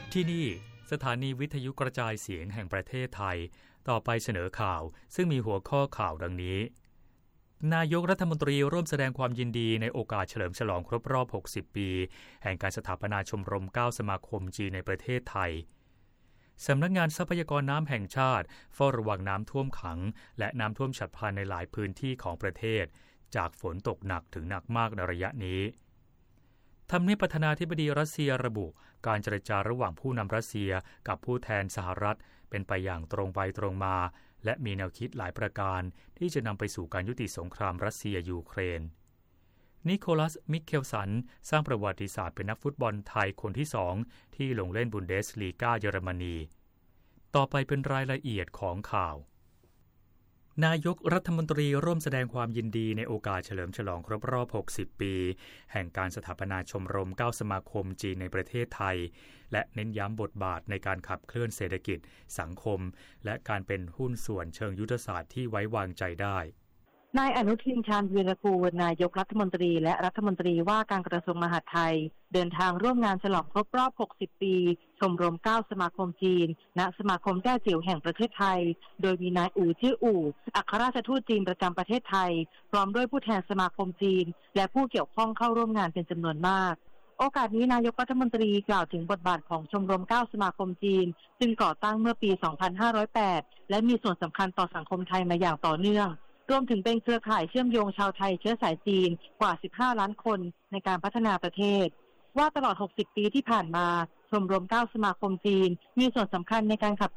ที่นี่สถานีวิทยุกระจายเสียงแห่งประเทศไทยต่อไปเสนอข่าวซึ่งมีหัวข้อข่าวดังนี้นายกรัฐมนตรีร่วมแสดงความยินดีในโอกาสเฉลิมฉลองครบรอบ60ปีแห่งการสถาปนาชมรม9สมาคมจีนในประเทศไทยสำนักงานทรัพยากรน้ำแห่งชาติเฝ้าระวังน้ำท่วมขังและน้ำท่วมฉับพลันในหลายพื้นที่ของประเทศจากฝนตกหนักถึงหนักมากในระยะนี้ทำเนียบประธานาธิบดีรัสเซียระบุการเจรจาระหว่างผู้นำรัสเซียกับผู้แทนสหรัฐเป็นไปอย่างตรงไปตรงมาและมีแนวคิดหลายประการที่จะนำไปสู่การยุติสงครามรัสเซียยูเครนนิโคลัสมิเคลสันสร้างประวัติศาสตร์เป็นนักฟุตบอลไทยคนที่2ที่ลงเล่นบุนเดสลีกาเยอรมนีต่อไปเป็นรายละเอียดของข่าวนายกรัฐมนตรีร่วมแสดงความยินดีในโอกาสเฉลิมฉลองครบรอบ60ปีแห่งการสถาปนาชมรม9สมาคมจีนในประเทศไทยและเน้นย้ำบทบาทในการขับเคลื่อนเศรษฐกิจสังคมและการเป็นหุ้นส่วนเชิงยุทธศาสตร์ที่ไว้วางใจได้นายอนุทิน ชาญวีรกูลนายกรัฐมนตรีและรัฐมนตรีว่าการกระทรวงมหาดไทยเดินทางร่วมงานฉลองครบรอบ60ปีชมรม9สมาคมจีนณสมาคมแต้จิ๋วแห่งประเทศไทยโดยมีนายอู่ชื่ออู่อัครราชทูตจีนประจำประเทศไทยพร้อมด้วยผู้แทนสมาคมจีนและผู้เกี่ยวข้องเข้าร่วมงานเป็นจำนวนมากโอกาสนี้นายกรัฐมนตรีกล่าวถึงบทบาทของชมรม9สมาคมจีนซึ่งก่อตั้งเมื่อปี 2508 และมีส่วนสำคัญต่อสังคมไทยมาอย่างต่อเนื่องรวมถึงเป็นเครือข่ายเชื่อมโยงชาวไทยเชื้อสายจีนกว่า15ล้านคนในการพัฒนาประเทศว่าตลอด60ปีที่ผ่านมาชมรม9สมาคมจีนมีส่วนสำคัญในการขับ